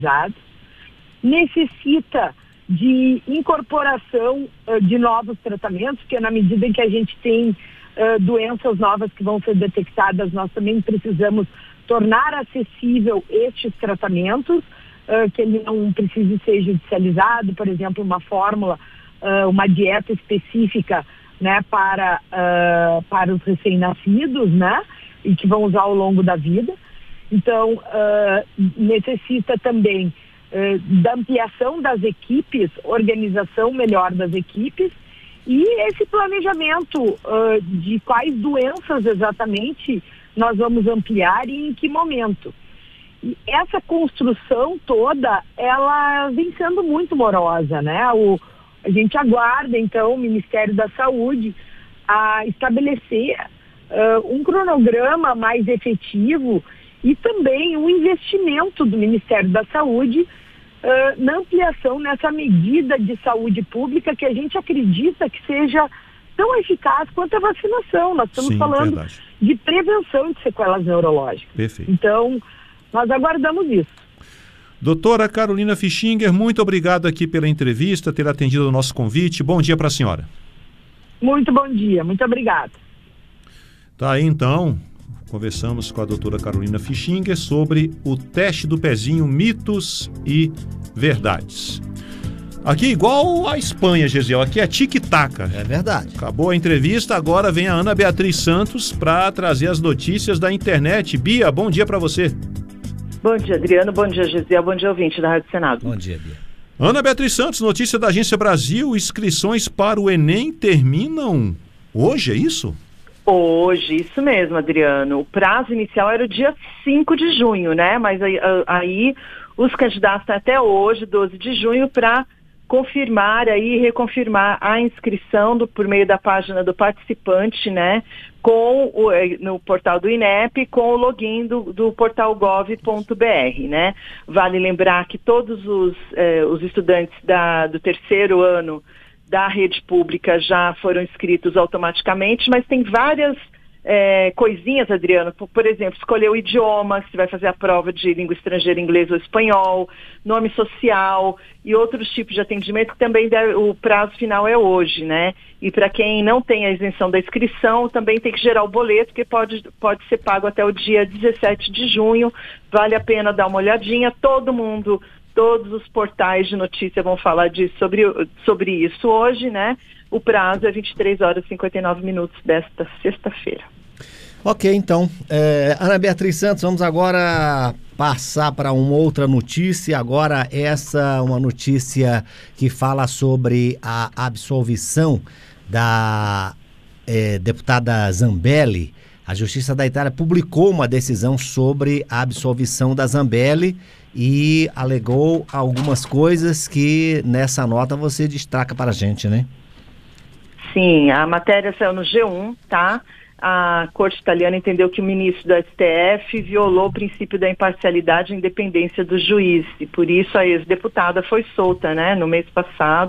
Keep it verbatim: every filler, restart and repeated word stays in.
necessita de incorporação uh, de novos tratamentos, porque na medida em que a gente tem uh, doenças novas que vão ser detectadas, nós também precisamos tornar acessível estes tratamentos, uh, que ele não precise ser judicializado, por exemplo, uma fórmula, uh, uma dieta específica, né, para, uh, para os recém-nascidos, né, e que vão usar ao longo da vida. Então, uh, necessita também uh, da ampliação das equipes, organização melhor das equipes e esse planejamento uh, de quais doenças exatamente nós vamos ampliar e em que momento. E essa construção toda, ela vem sendo muito morosa, né? O, a gente aguarda, então, o Ministério da Saúde a estabelecer uh, um cronograma mais efetivo e também um investimento do Ministério da Saúde uh, na ampliação nessa medida de saúde pública que a gente acredita que seja tão eficaz quanto a vacinação. Nós estamos Sim, falando verdade. de prevenção de sequelas neurológicas. Perfeito. Então, nós aguardamos isso. Doutora Carolina Fichinger, muito obrigado aqui pela entrevista, ter atendido o nosso convite. Bom dia para a senhora. Muito bom dia, muito obrigada. Tá aí então, conversamos com a doutora Carolina Fichinger sobre o teste do pezinho, mitos e verdades. Aqui igual a Espanha, Gesiel, aqui é tic-tac. É verdade. Acabou a entrevista, agora vem a Ana Beatriz Santos para trazer as notícias da internet. Bia, bom dia para você. Bom dia, Adriano, bom dia, Gesiel, bom dia, ouvinte da Rádio Senado. Bom dia, Bia. Ana Beatriz Santos, notícia da Agência Brasil, inscrições para o Enem terminam hoje, é isso? Hoje, isso mesmo, Adriano. O prazo inicial era o dia cinco de junho, né? Mas aí, aí os candidatos têm até hoje, doze de junho, para confirmar aí, reconfirmar a inscrição do, por meio da página do participante, né? Com o, no portal do INEP, com o login do, do portal gov ponto br, né? Vale lembrar que todos os, eh, os estudantes da, do terceiro ano da rede pública já foram inscritos automaticamente, mas tem várias é, coisinhas, Adriano, por, por exemplo, escolher o idioma, se vai fazer a prova de língua estrangeira, inglês ou espanhol, nome social e outros tipos de atendimento que também deve, o prazo final é hoje, né? E para quem não tem a isenção da inscrição, também tem que gerar o boleto, que pode, pode ser pago até o dia dezessete de junho, vale a pena dar uma olhadinha, todo mundo... Todos os portais de notícia vão falar de, sobre, sobre isso hoje, né? O prazo é vinte e três horas e cinquenta e nove minutos desta sexta-feira. Ok, então. É, Ana Beatriz Santos, vamos agora passar para uma outra notícia. Agora essa, uma notícia que fala sobre a absolvição da é, deputada Zambelli. A Justiça da Itália publicou uma decisão sobre a absolvição da Zambelli e alegou algumas coisas que nessa nota você destaca para a gente, né? Sim, a matéria saiu no G um, tá? A Corte Italiana entendeu que o ministro do S T F violou o princípio da imparcialidade e independência do juiz, e por isso a ex-deputada foi solta, né, no mês passado.